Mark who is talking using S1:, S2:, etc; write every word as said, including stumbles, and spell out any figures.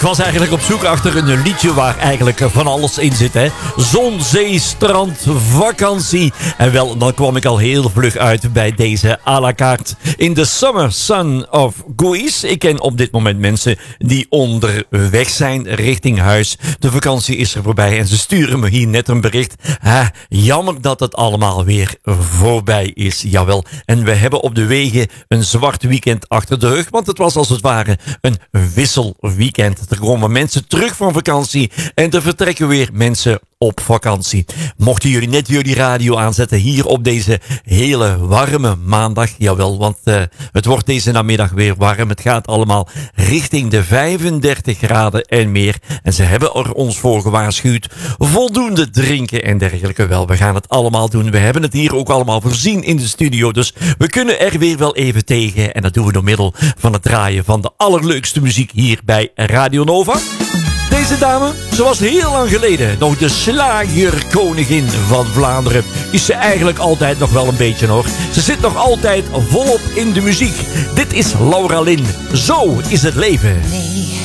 S1: Ik was eigenlijk op zoek achter een liedje waar eigenlijk van alles in zit. Hè? Zon, zee, strand, vakantie. En wel, dan kwam ik al heel vlug uit bij deze à la carte. In the summer sun of Greece. Ik ken op dit moment mensen die onderweg zijn richting huis. De vakantie is er voorbij en ze sturen me hier net een bericht. Ah, jammer dat het allemaal weer voorbij is. Jawel. En we hebben op de wegen een zwart weekend achter de rug. Want het was als het ware een wisselweekend. Er komen mensen terug van vakantie en er vertrekken weer mensen op vakantie. Mochten jullie net jullie radio aanzetten hier op deze hele warme maandag. Jawel, want uh, het wordt deze namiddag weer warm. Het gaat allemaal richting de vijfendertig graden en meer. En ze hebben er ons voor gewaarschuwd. Voldoende drinken en dergelijke. Wel, we gaan het allemaal doen. We hebben het hier ook allemaal voorzien in de studio. Dus we kunnen er weer wel even tegen. En dat doen we door middel van het draaien van de allerleukste muziek hier bij Radio Nova. Deze dame, ze was heel lang geleden nog de slagerkoningin van Vlaanderen. Is ze eigenlijk altijd nog wel een beetje nog. Ze zit nog altijd volop in de muziek. Dit is Laura Lynn. Zo is het leven.
S2: Nee.